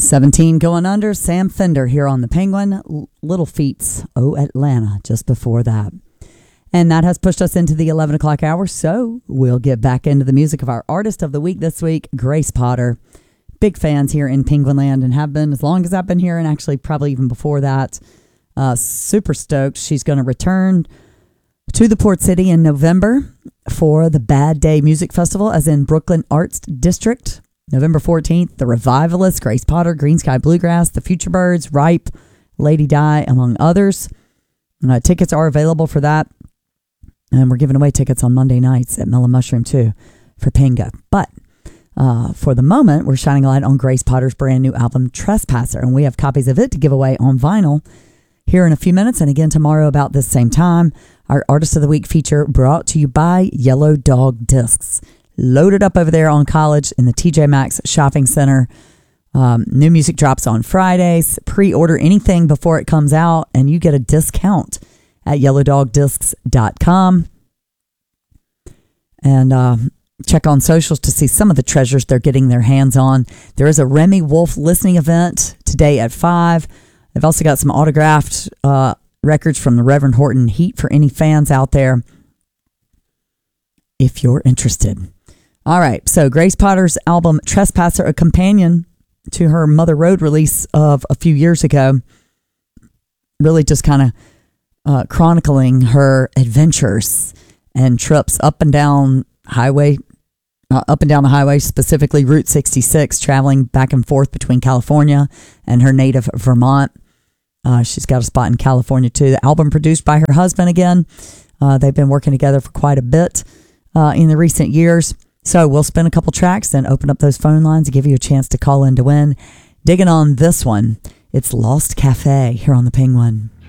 17 going under, Sam Fender here on the Penguin. Little Feats, Oh Atlanta, just before that. And that has pushed us into the 11 o'clock hour, so we'll get back into the music of our artist of the week this week, Grace Potter. Big fans here in Penguin Land and have been as long as I've been here, and actually probably even before that. Super stoked. She's going to return to the Port City in November for the Bad Day Music Festival, as in Brooklyn Arts District. November 14th, The Revivalists, Grace Potter, Green Sky Bluegrass, The Future Birds, Ripe, Lady Di, among others. Tickets are available for that. And we're giving away tickets on Monday nights at Mellow Mushroom, too, for Pinga. But for the moment, we're shining a light on Grace Potter's brand new album, Trespasser. And we have copies of it to give away on vinyl here in a few minutes. And again, tomorrow about this same time, our Artist of the Week feature brought to you by Yellow Dog Discs. Loaded up over there on College in the TJ Maxx Shopping Center. New music drops on Fridays. Pre-order anything before it comes out, and you get a discount at yellowdogdiscs.com. And check on socials to see some of the treasures they're getting their hands on. There is a Remy Wolf listening event today at 5. They've also got some autographed records from the Reverend Horton Heat for any fans out there, if you're interested. All right, so Grace Potter's album Trespasser, a companion to her Mother Road release of a few years ago, really just kind of chronicling her adventures and trips up and down the highway, specifically Route 66, traveling back and forth between California and her native Vermont. She's got a spot in California too. The album produced by her husband again. They've been working together for quite a bit in the recent years. So we'll spin a couple tracks, then open up those phone lines to give you a chance to call in to win. Digging on this one, it's Lost Cafe here on the Penguin.